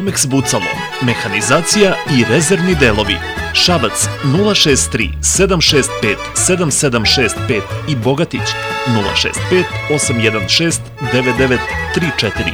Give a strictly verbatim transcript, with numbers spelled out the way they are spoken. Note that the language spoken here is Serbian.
Domex Bucalo, mehanizacija i rezervni delovi. Šabac nula šest tri sedam šest pet sedam sedam šest pet i Bogatić nula šest pet osam jedan šest devet devet tri četiri.